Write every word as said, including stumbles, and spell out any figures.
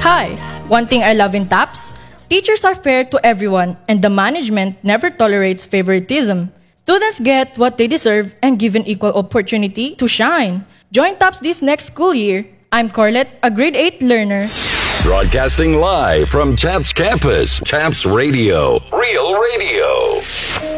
Hi! One thing I love in TAPS, teachers are fair to everyone and the management never tolerates favoritism. Students get what they deserve and given equal opportunity to shine. Join TAPS this next school year. I'm Corlette, a grade eight learner. Broadcasting live from TAPS campus, TAPS Radio, Real Radio.